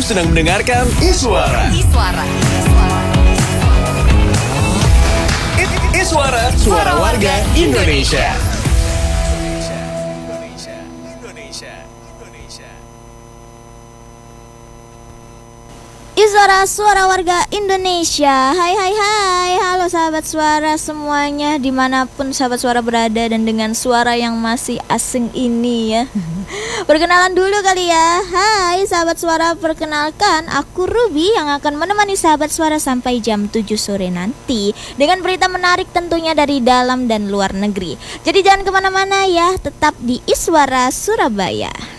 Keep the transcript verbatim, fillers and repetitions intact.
sedang mendengarkan Iswara. Iswara. I- Iswara, suara warga Indonesia. Indonesia, Indonesia, Indonesia. Iswara, suara warga Indonesia. Hai hai hai, halo sahabat suara semuanya, dimanapun sahabat suara berada dan dengan suara yang masih asing ini ya. Perkenalan dulu kali ya. Hai sahabat suara, perkenalkan aku Ruby yang akan menemani sahabat suara sampai jam tujuh sore nanti dengan berita menarik tentunya dari dalam dan luar negeri. Jadi jangan kemana-mana ya, tetap di Iswara Surabaya.